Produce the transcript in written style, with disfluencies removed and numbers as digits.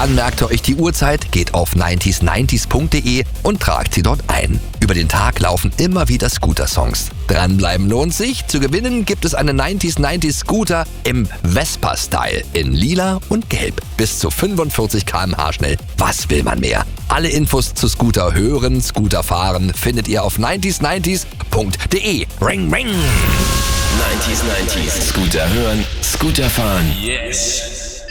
Dann merkt ihr euch die Uhrzeit, geht auf 90s90s.de und tragt sie dort ein. Über den Tag laufen immer wieder Scooter-Songs. Dranbleiben lohnt sich. Zu gewinnen gibt es einen 90s Scooter im Vespa-Style in lila und gelb. Bis zu 45 km/h schnell. Was will man mehr? Alle Infos zu Scooter hören, Scooter fahren findet ihr auf 90s90s.de. Ring, ring! 90s, Scooter hören, Scooter fahren. Yes!